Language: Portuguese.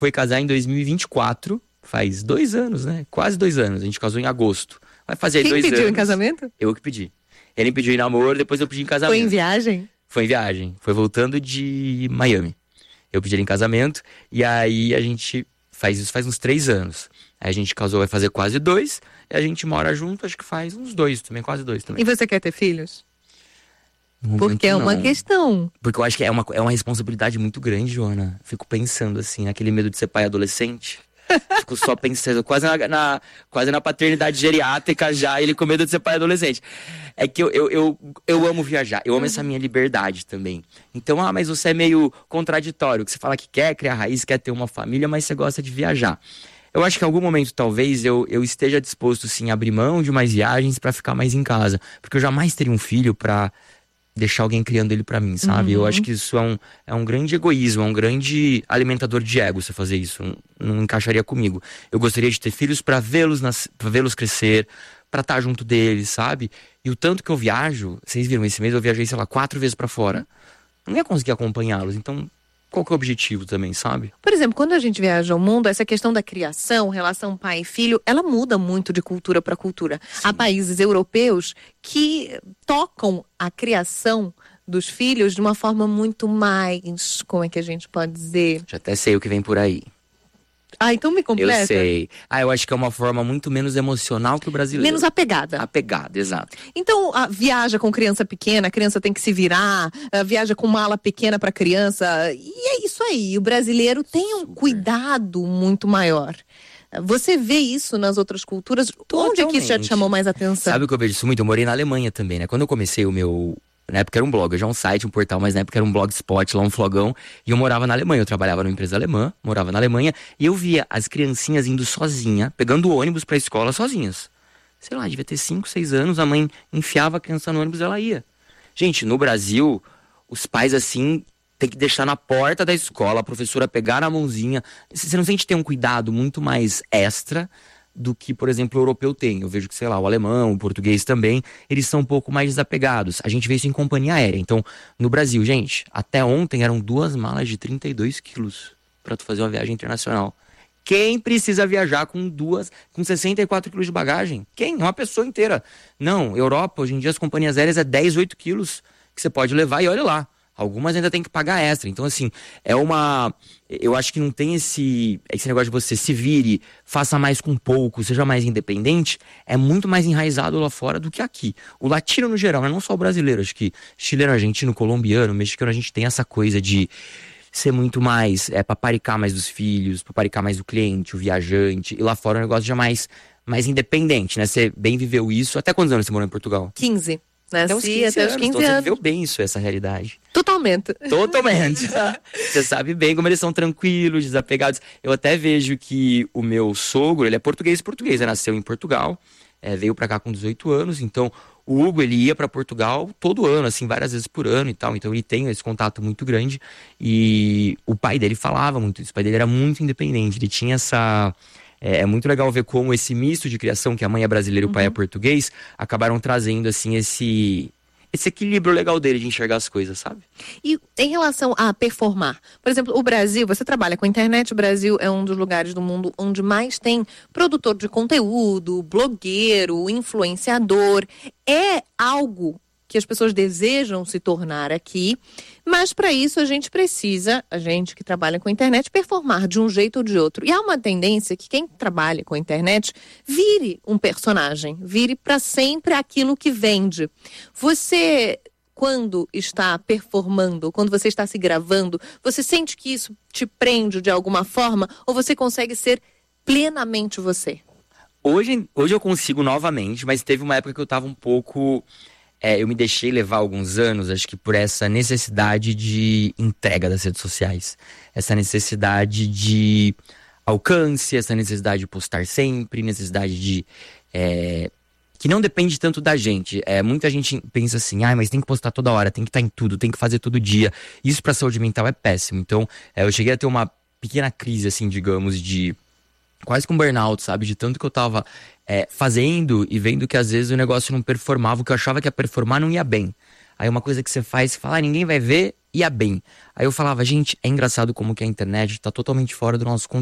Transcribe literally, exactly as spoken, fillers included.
foi casar em dois mil e vinte e quatro, faz dois anos, né? Quase dois anos, a gente casou em agosto. Vai fazer Quem dois anos. Quem pediu em casamento? Eu que pedi. Ele pediu em namoro, depois eu pedi em casamento. Foi em viagem? Foi em viagem, foi voltando de Miami. Eu pedi ele em casamento, e aí a gente faz isso faz uns três anos. Aí a gente casou, vai fazer quase dois, e a gente mora junto, acho que faz uns dois também, quase dois também. E você quer ter filhos? No Porque é momento, uma não. questão. Porque eu acho que é uma, é uma responsabilidade muito grande, Joana. Fico pensando assim, aquele medo de ser pai adolescente. Fico só pensando, quase na, na, quase na paternidade geriátrica já, ele com medo de ser pai adolescente. É que eu, eu, eu, eu amo viajar, eu amo essa minha liberdade também. Então, ah, mas você é meio contraditório, que você fala que quer criar raiz, quer ter uma família, mas você gosta de viajar. Eu acho que em algum momento, talvez, eu, eu esteja disposto, sim, a abrir mão de mais viagens pra ficar mais em casa. Porque eu jamais teria um filho pra deixar alguém criando ele pra mim, sabe? Uhum. Eu acho que isso é um, é um grande egoísmo, é um grande alimentador de ego você fazer isso. Não, não encaixaria comigo. Eu gostaria de ter filhos pra vê-los nas, pra vê-los crescer, pra estar junto deles, sabe? E o tanto que eu viajo, vocês viram, esse mês eu viajei, sei lá, quatro vezes pra fora. Não ia conseguir acompanhá-los, então qual que é o objetivo também, sabe? Por exemplo, quando a gente viaja ao mundo, essa questão da criação, relação pai e filho, ela muda muito de cultura para cultura. Sim. Há países europeus que tocam a criação dos filhos de uma forma muito mais, como é que a gente pode dizer? Já até sei o que vem por aí. Ah, então me completa. Eu sei. Ah, eu acho que é uma forma muito menos emocional que o brasileiro. Menos apegada. Apegada, exato. Então, a, viaja com criança pequena, a criança tem que se virar, a, viaja com mala pequena para criança, e é isso aí. O brasileiro tem um Super. cuidado muito maior. Você vê isso nas outras culturas? Totalmente. Onde é que isso já te chamou mais atenção? Sabe o que eu vejo isso muito? Eu morei na Alemanha também, né? Quando eu comecei o meu... Na época era um blog, já um site, um portal, mas na época era um blogspot, lá um flogão. E eu morava na Alemanha, eu trabalhava numa empresa alemã, morava na Alemanha. E eu via as criancinhas indo sozinha, pegando o ônibus pra escola sozinhas. Sei lá, devia ter cinco, seis anos, a mãe enfiava a criança no ônibus e ela ia. Gente, no Brasil, os pais assim... tem que deixar na porta da escola, a professora pegar na mãozinha. Você não sente ter um cuidado muito mais extra do que, por exemplo, o europeu tem. Eu vejo que, sei lá, o alemão, o português também, eles são um pouco mais desapegados. A gente vê isso em companhia aérea. Então, no Brasil, gente, até ontem eram duas malas de trinta e dois quilos pra tu fazer uma viagem internacional. Quem precisa viajar com duas, com sessenta e quatro quilos de bagagem? Quem? Uma pessoa inteira. Não, Europa, hoje em dia as companhias aéreas é dez, oito quilos que você pode levar e olha lá. Algumas ainda tem que pagar extra. Então, assim, é uma... Eu acho que não tem esse, esse negócio de você se vire, faça mais com pouco, seja mais independente. É muito mais enraizado lá fora do que aqui. O latino, no geral, né? Não só o brasileiro. Acho que chileno, argentino, colombiano, mexicano, a gente tem essa coisa de ser muito mais... É, paparicar mais dos filhos, paparicar mais do cliente, o viajante. E lá fora o negócio já mais, mais independente, né? Você bem viveu isso. Até quantos anos você morou em Portugal? quinze. Nasci Até os quinze até anos, os quinze então você anos. viveu bem isso, essa realidade. Totalmente. Totalmente. Você sabe bem como eles são tranquilos, desapegados. Eu até vejo que o meu sogro, ele é português português, ele nasceu em Portugal, é, veio pra cá com dezoito anos, então o Hugo, ele ia pra Portugal todo ano, assim, várias vezes por ano e tal, então ele tem esse contato muito grande e o pai dele falava muito isso, o pai dele era muito independente, ele tinha essa... É, é muito legal ver como esse misto de criação, que a mãe é brasileira e o pai é português, acabaram trazendo, assim, esse, esse equilíbrio legal dele de enxergar as coisas, sabe? E em relação a performar, por exemplo, o Brasil, você trabalha com a internet, o Brasil é um dos lugares do mundo onde mais tem produtor de conteúdo, blogueiro, influenciador. É algo que as pessoas desejam se tornar aqui, mas para isso a gente precisa, a gente que trabalha com a internet, performar de um jeito ou de outro. E há uma tendência que quem trabalha com a internet vire um personagem, vire para sempre aquilo que vende. Você, quando está performando, quando você está se gravando, você sente que isso te prende de alguma forma ou você consegue ser plenamente você? Hoje, hoje eu consigo novamente, mas teve uma época que eu tava um pouco... É, eu me deixei levar alguns anos, acho que por essa necessidade de entrega das redes sociais. Essa necessidade de alcance, essa necessidade de postar sempre, necessidade de... É, que não depende tanto da gente. É, muita gente pensa assim, ah, mas tem que postar toda hora, tem que estar em tudo, tem que fazer todo dia. Isso pra saúde mental é péssimo. Então, é, eu cheguei a ter uma pequena crise, assim, digamos, de... quase que um burnout, sabe? De tanto que eu tava é, fazendo e vendo que às vezes o negócio não performava, o que eu achava que ia performar não ia bem. Aí uma coisa que você faz, você fala, ah, ninguém vai ver, ia bem. Aí eu falava, gente, é engraçado como que a internet tá totalmente fora do nosso